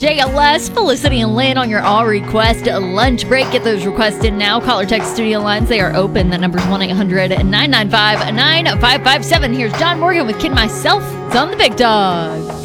JLS, Felicity and Lynn on your all request lunch break. Get those requests in now. Call or text studio lines. They are open. That number's 1-800-995-9557. Here's John Morgan with Kid Myself. It's on the Big Dog.